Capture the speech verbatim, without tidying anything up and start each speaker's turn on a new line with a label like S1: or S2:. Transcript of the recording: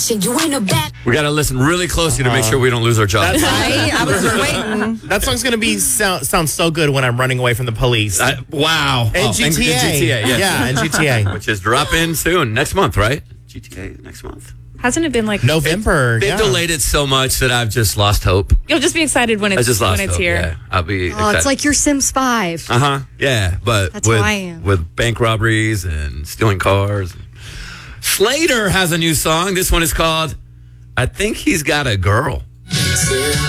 S1: You ain't a bad.
S2: We got to listen really closely uh-huh. to make sure we don't lose our job.
S3: That's right. I was waiting.
S4: That song's going to be sound, sound so good when I'm running away from the police.
S2: Uh, wow.
S4: And
S2: oh,
S4: G T A.
S2: And G T A, yes.
S4: Yeah, and G T A.
S2: Which is dropping soon, next month, right? G T A next month.
S3: Hasn't it been like
S4: November?
S2: They've
S4: yeah.
S2: delayed it so much that I've just lost hope.
S3: You'll just be excited when it's,
S2: I just lost
S3: when it's
S2: hope,
S3: here.
S2: Yeah. I'll be
S1: Oh,
S2: excited.
S1: it's like your Sims five.
S2: Uh-huh. Yeah, but
S1: That's
S2: with,
S1: how I am.
S2: with bank robberies and stealing cars. Slater has a new song. This one is called I Think He's Got a Girl.